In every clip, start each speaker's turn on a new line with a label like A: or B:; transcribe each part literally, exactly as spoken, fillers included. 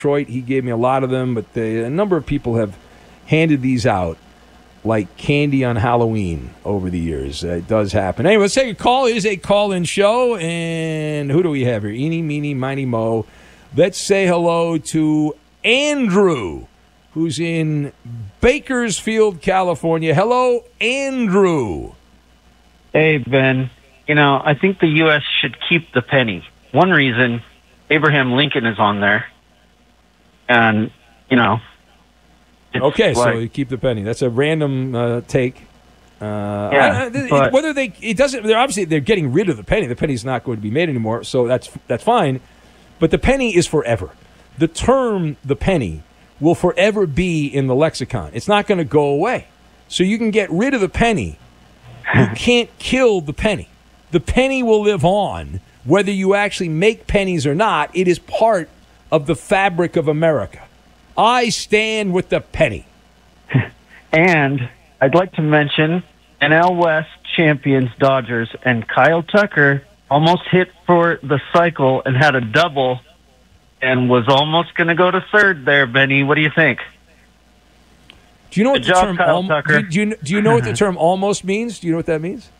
A: Detroit. He gave me a lot of them, but the, a number of people have handed these out like candy on Halloween over the years. Uh, it does happen. Anyway, let's take a call. It is a call-in show, and who do we have here? Eeny, meeny, miny, mo. Let's say hello to Andrew, who's in Bakersfield, California. Hello, Andrew.
B: Hey, Ben. You know, I think the U S should keep the penny. One reason, Abraham Lincoln is on there. And, you know.
A: Okay,
B: like,
A: so you keep the penny. That's a random uh, take. Uh,
B: yeah,
A: I, I,
B: but,
A: whether they, it doesn't, they're obviously, they're getting rid of the penny. The penny's not going to be made anymore, so that's that's fine. But the penny is forever. The term, the penny, will forever be in the lexicon. It's not going to go away. So you can get rid of the penny. You can't kill the penny. The penny will live on, whether you actually make pennies or not. It is part of the fabric of America. I stand with the penny.
B: And I'd like to mention N L West champions Dodgers, and Kyle Tucker almost hit for the cycle and had a double and was almost going to go to third there, Benny. What do you think?
A: Do you know what
B: Good
A: the
B: job,
A: term
B: Kyle
A: al-
B: Tucker.
A: do, do you do you know what the term almost means? Do you know what that means?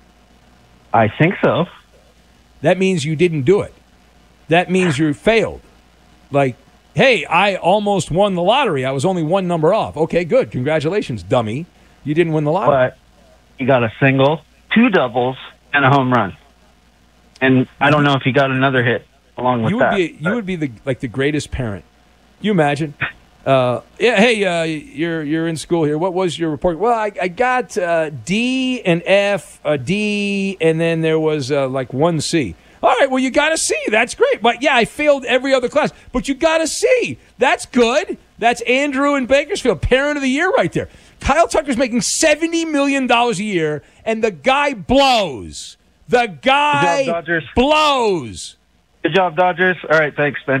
B: I think so.
A: That means you didn't do it. That means you failed. Like, hey, I almost won the lottery. I was only one number off. Okay, good. Congratulations, dummy. You didn't win the lottery.
B: But he got a single, two doubles, and a home run. And I don't know if he got another hit along with
A: you would
B: that.
A: Be, you would be the like the greatest parent. You imagine? Uh, yeah. Hey, uh, you're you're in school here. What was your report? Well, I, I got uh, D and F, a D, and then there was uh, like one C. All right, well, you got a C. That's great. But, yeah, I failed every other class. But you got a C. That's good. That's Andrew in Bakersfield, Parent of the Year right there. Kyle Tucker's making seventy million dollars a year, and the guy blows. The guy
B: Good job, Dodgers.
A: blows.
B: Good job, Dodgers. All right, thanks, Ben.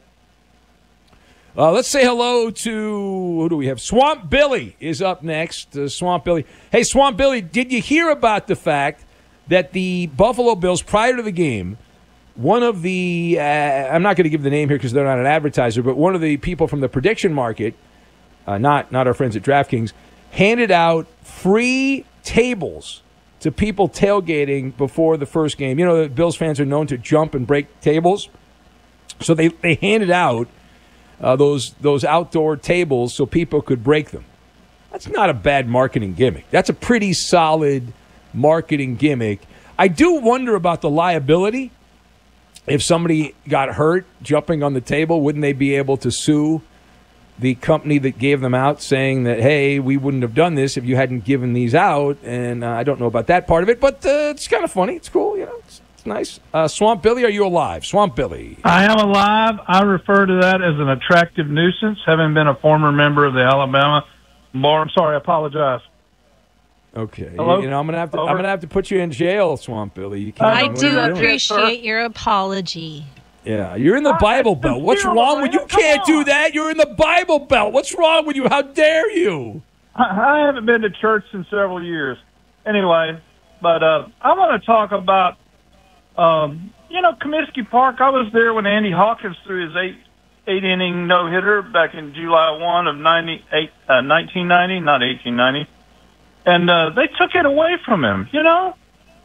A: Uh, let's say hello to, who do we have? Swamp Billy is up next. Uh, Swamp Billy. Hey, Swamp Billy, did you hear about the fact that the Buffalo Bills, prior to the game, one of the, uh, I'm not going to give the name here because they're not an advertiser, but one of the people from the prediction market, uh, not, not our friends at DraftKings, handed out free tables to people tailgating before the first game. You know, the Bills fans are known to jump and break tables. So they, they handed out uh, those, those outdoor tables so people could break them. That's not a bad marketing gimmick. That's a pretty solid marketing gimmick. I do wonder about the liability. If somebody got hurt jumping on the table, wouldn't they be able to sue the company that gave them out, saying that, hey, we wouldn't have done this if you hadn't given these out? And uh, I don't know about that part of it, but uh, it's kind of funny. It's cool, you know. It's, it's nice. Uh, Swamp Billy, are you alive? Swamp Billy.
C: I am alive. I refer to that as an attractive nuisance, having been a former member of the Alabama Bar. I'm sorry, I apologize.
A: Okay,
C: Hello?
A: you know I'm gonna have to
C: Over.
A: I'm gonna have to put you in jail, Swamp Billy. You can't
C: I
D: I
A: what
D: do
A: are you doing?
D: appreciate your apology.
A: Yeah, you're in the Bible Belt. What's
C: zero,
A: wrong with you?
C: man. Come
A: Can't
C: on.
A: do that. You're in the Bible Belt. What's wrong with you? How dare you?
C: I, I haven't been to church in several years. Anyway, but uh, I want to talk about, um, you know, Comiskey Park. I was there when Andy Hawkins threw his eight eight inning no hitter back in July first of ninety-eight, uh, nineteen ninety, not eighteen ninety. And uh, they took it away from him, you know?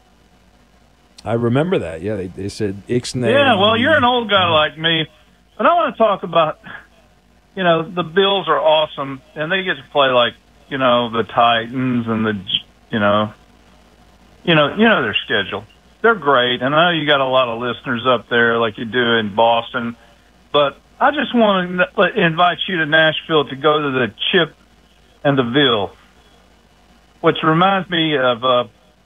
A: I remember that. Yeah, they, they said Ixnay.
C: Yeah, well, you're an old guy like me. But I want to talk about, you know, the Bills are awesome, and they get to play like, you know, the Titans and the, you know, you know, you know their schedule. They're great, and I know you got a lot of listeners up there like you do in Boston. But I just want to invite you to Nashville to go to the Chip and the Ville, which reminds me of uh,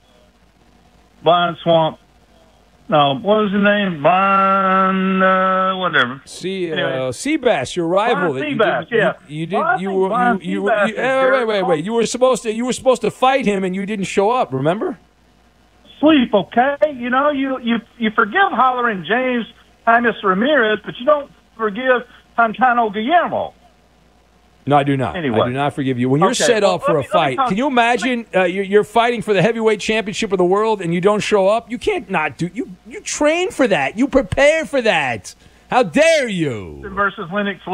C: Blind Swamp. No, what was the name? Blind, uh, whatever.
A: See, uh,
C: Anyway.
A: Seabass, your rival.
C: Blind
A: that you
C: Seabass,
A: did,
C: yeah.
A: You, you did.
C: Well, I
A: you
C: think
A: were.
C: Blind
A: You, you, were-
C: Seabass
A: you,
C: is
A: eh, wait,
C: very
A: wait, wait. You were supposed to. You were supposed to fight him, and you didn't show up. Remember?
C: Sleep, okay? You know, you, you, you forgive hollering James James Ramirez, but you don't forgive Pantano Guillermo.
A: No, I do not.
C: Anyway.
A: I do not forgive you. When you're
C: Okay,
A: set
C: well,
A: up for
C: let
A: a
C: me- let me
A: fight,
C: talk-
A: can you imagine uh, you're, you're fighting for the heavyweight championship of the world and you don't show up? You can't not do. You you train for that. You prepare for that. How dare you?
C: Versus Lennox